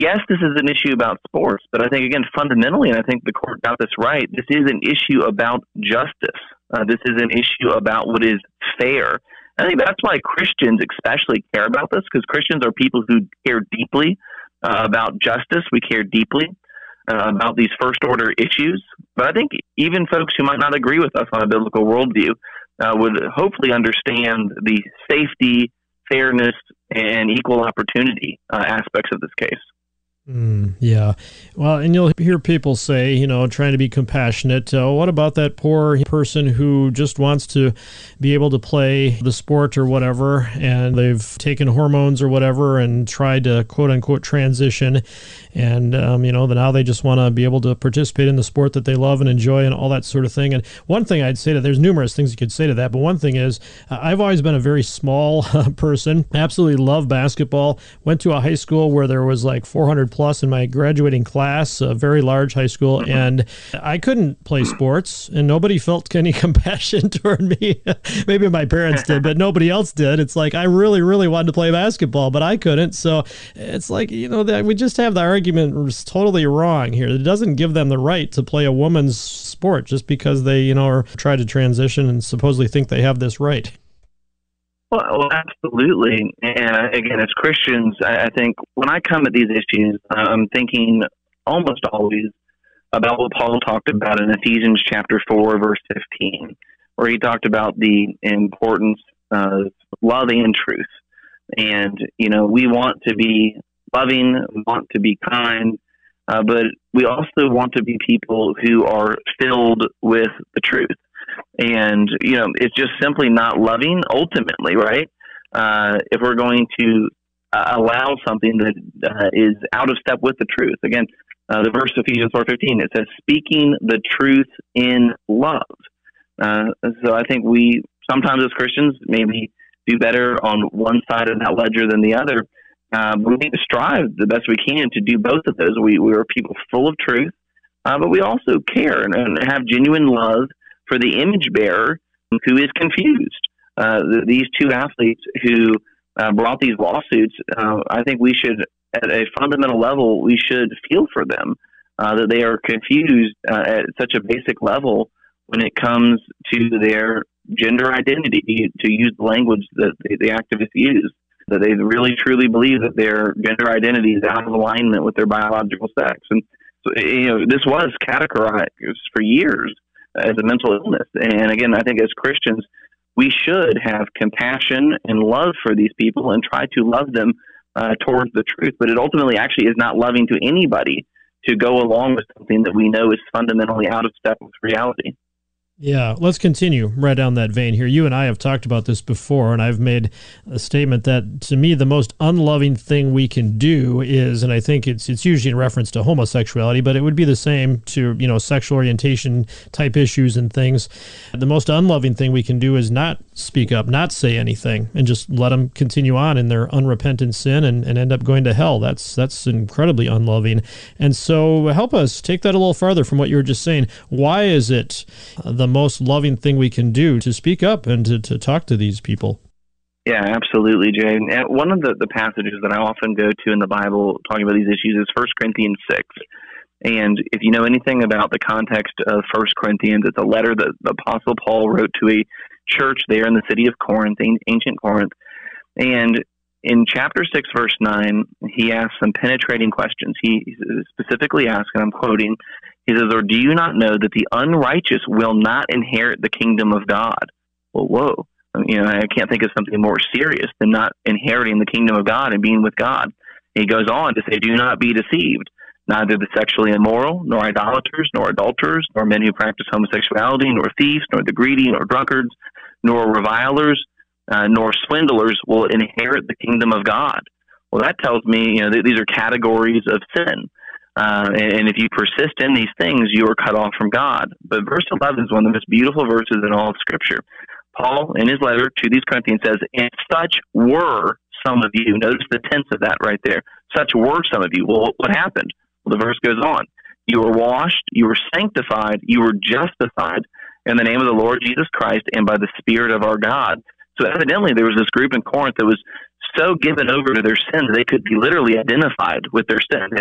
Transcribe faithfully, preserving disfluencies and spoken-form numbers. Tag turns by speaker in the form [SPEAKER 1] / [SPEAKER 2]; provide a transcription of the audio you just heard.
[SPEAKER 1] yes, this is an issue about sports, but I think, again, fundamentally, and I think the court got this right, this is an issue about justice. Uh, this is an issue about what is fair. I think that's why Christians especially care about this, because Christians are people who care deeply uh, about justice. We care deeply uh, about these first-order issues. But I think even folks who might not agree with us on a biblical worldview uh, would hopefully understand the safety, fairness, and equal opportunity uh, aspects of this case.
[SPEAKER 2] Mm, yeah. Well, and you'll hear people say, you know, trying to be compassionate, uh, what about that poor person who just wants to be able to play the sport or whatever, and they've taken hormones or whatever and tried to quote-unquote transition, and, um, you know, now they just want to be able to participate in the sport that they love and enjoy and all that sort of thing. And one thing I'd say to, there's numerous things you could say to that, but one thing is, uh, I've always been a very small uh, person, absolutely love basketball, went to a high school where there was like four hundred plus in my graduating class, a very large high school, and I couldn't play sports, and nobody felt any compassion toward me. Maybe my parents did, but nobody else did. It's like I really, really wanted to play basketball, but I couldn't. So it's like, you know, that we just have the argument was totally wrong here. It doesn't give them the right to play a woman's sport just because they, you know, are try to transition and supposedly think they have this right.
[SPEAKER 1] Well, well, absolutely. And again, as Christians, I, I think when I come at these issues, I'm thinking almost always about what Paul talked about in Ephesians chapter four, verse fifteen, where he talked about the importance of love and truth. And, you know, we want to be loving, we want to be kind, uh, but we also want to be people who are filled with the truth. And, you know, it's just simply not loving ultimately, right? Uh, if we're going to uh, allow something that uh, is out of step with the truth. Again, uh, the verse Ephesians four fifteen, it says, speaking the truth in love. Uh, so I think we sometimes as Christians maybe do better on one side of that ledger than the other. Uh, but we need to strive the best we can to do both of those. We, we are people full of truth, uh, but we also care and, and have genuine love for the image bearer who is confused. Uh, the, these two athletes who uh, brought these lawsuits, uh, I think we should, at a fundamental level, we should feel for them, uh, that they are confused uh, at such a basic level when it comes to their gender identity, to use the language that the, the activists use, that they really truly believe that their gender identity is out of alignment with their biological sex. And so, you know, this was categorized for years as a mental illness. And again, I think as Christians, we should have compassion and love for these people and try to love them uh, towards the truth. But it ultimately actually is not loving to anybody to go along with something that we know is fundamentally out of step with reality.
[SPEAKER 2] Yeah, let's continue right down that vein here. You and I have talked about this before, and I've made a statement that, to me, the most unloving thing we can do is, and I think it's it's usually in reference to homosexuality, but it would be the same to, you know, sexual orientation type issues and things. The most unloving thing we can do is not speak up, not say anything, and just let them continue on in their unrepentant sin and, and end up going to hell. That's that's incredibly unloving. And so help us take that a little farther from what you were just saying. Why is it the most loving thing we can do to speak up and to, to talk to these people?
[SPEAKER 1] Yeah, absolutely, Jay. And one of the, the passages that I often go to in the Bible talking about these issues is First Corinthians six. And if you know anything about the context of First Corinthians, it's a letter that the Apostle Paul wrote to a church there in the city of Corinth, ancient Corinth. And in chapter six, verse nine, he asks some penetrating questions. He specifically asks, and I'm quoting, he says, or do you not know that the unrighteous will not inherit the kingdom of God? Well, whoa. You know, I can't think of something more serious than not inheriting the kingdom of God and being with God. He goes on to say, do not be deceived. Neither the sexually immoral, nor idolaters, nor adulterers, nor men who practice homosexuality, nor thieves, nor the greedy, nor drunkards, nor revilers, uh, nor swindlers will inherit the kingdom of God. Well, that tells me, you know, th- these are categories of sin. Uh, and, and if you persist in these things, you are cut off from God. But verse eleven is one of the most beautiful verses in all of Scripture. Paul, in his letter to these Corinthians, says, and such were some of you. Notice the tense of that right there. Such were some of you. Well, what happened? Well, the verse goes on. You were washed, you were sanctified, you were justified in the name of the Lord Jesus Christ and by the Spirit of our God. So evidently there was this group in Corinth that was so given over to their sins, they could be literally identified with their sins.